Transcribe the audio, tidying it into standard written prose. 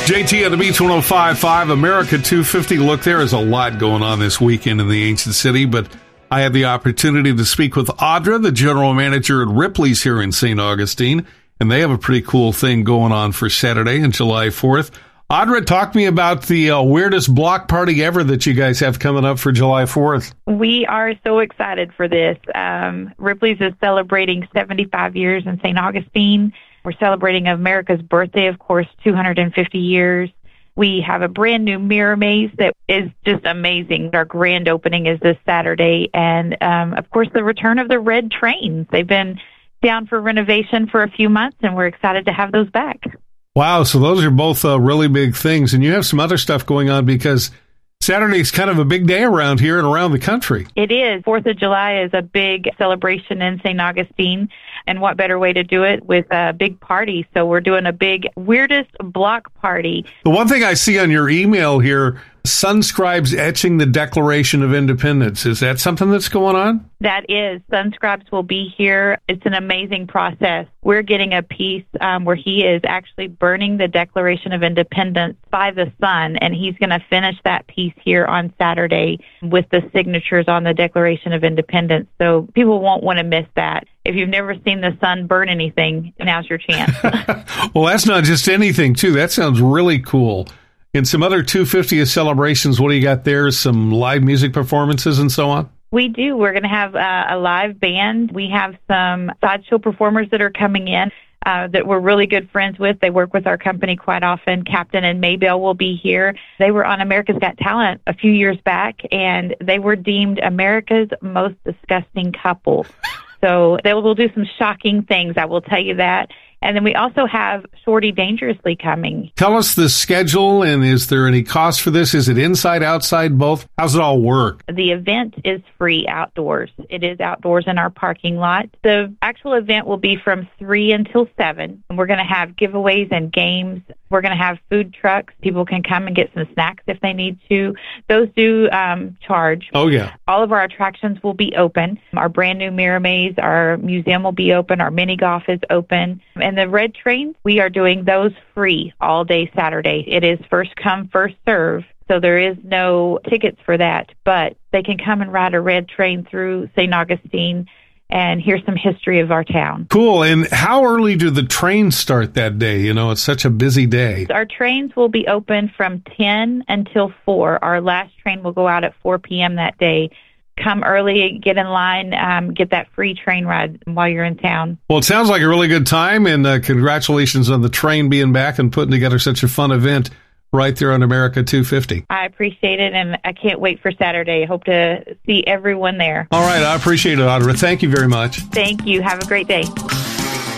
JT on the Beach 105.5, America 250. Look, there is a lot going on this weekend in the ancient city, but I had the opportunity to speak with Audra, the general manager at Ripley's here in St. Augustine, and they have a pretty cool thing going on for Saturday and July 4th. Audra, talk to me about the weirdest block party ever that you guys have coming up for July 4th. We are so excited for this. Ripley's is celebrating 75 years in St. Augustine. We're celebrating America's birthday, of course, 250 years. We have a brand new mirror maze that is just amazing. Our grand opening is this Saturday. And, of course, the return of the red trains. They've been down for renovation for a few months, and we're excited to have those back. Wow, so those are both really big things. And you have some other stuff going on because Saturday's kind of a big day around here and around the country. It is. 4th of July is a big celebration in St. Augustine. And what better way to do it with a big party? So we're doing a big weirdest block party. The one thing I see on your email here, Sunscribes etching the Declaration of Independence. Is that something that's going on? That is. Sunscribes will be here. It's an amazing process. We're getting a piece where he is actually burning the Declaration of Independence by the sun, and he's going to finish that piece here on Saturday with the signatures on the Declaration of Independence. So people won't want to miss that. If you've never seen the sun burn anything, now's your chance. Well, that's not just anything, too. That sounds really cool. And some other 250th celebrations, what do you got there? Some live music performances and so on? We do. We're going to have a live band. We have some sideshow performers that are coming in that we're really good friends with. They work with our company quite often. Captain and Maybell will be here. They were on America's Got Talent a few years back, and they were deemed America's most disgusting couple. So they will do some shocking things, I will tell you that. And then we also have Shorty Dangerously coming. Tell us the schedule, and is there any cost for this? Is it inside, outside, both? How's it all work? The event is free outdoors. It is outdoors in our parking lot. The actual event will be from 3 until 7, and we're going to have giveaways and games. We're going to have food trucks. People can come and get some snacks if they need to. Those do charge. Oh, yeah. All of our attractions will be open. Our brand new mirror maze, our museum will be open. Our mini golf is open. And the red trains, we are doing those free all day Saturday. It is first come, first serve. So there is no tickets for that, but they can come and ride a red train through St. Augustine and hear some history of our town. Cool. And how early do the trains start that day? You know, it's such a busy day. Our trains will be open from 10 until 4. Our last train will go out at 4 p.m. that day. Come early, get in line, get that free train ride while you're in town. Well, it sounds like a really good time, and congratulations on the train being back and putting together such a fun event right there on America 250. I appreciate it, and I can't wait for Saturday. I hope to see everyone there. All right, I appreciate it, Audra. Thank you very much. Thank you. Have a great day.